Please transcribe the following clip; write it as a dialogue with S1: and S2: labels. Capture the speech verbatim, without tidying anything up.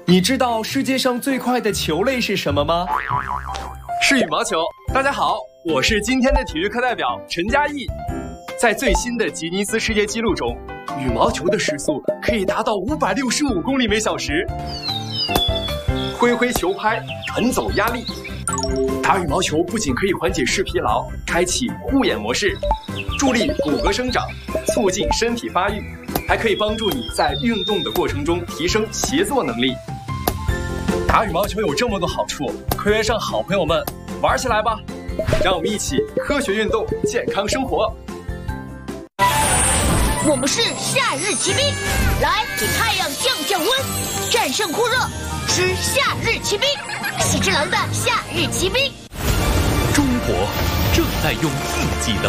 S1: 你知道世界上最快的球类是什么吗？
S2: 是羽毛球。大家好，我是今天的体育课代表陈嘉译。在最新的吉尼斯世界纪录中，羽毛球的时速可以达到五百六十五公里每小时。挥挥球拍，传走压力。打羽毛球不仅可以缓解视疲劳，开启护眼模式，助力骨骼生长，促进身体发育，还可以帮助你在运动的过程中提升协作能力。打羽毛球有这么多好处，快约上好朋友们玩起来吧！让我们一起科学运动，健康生活。
S3: 我们是夏日骑兵，来给太阳降降温，战胜酷热，吃夏日骑兵，喜之郎的夏日骑兵。
S4: 中国正在用自己的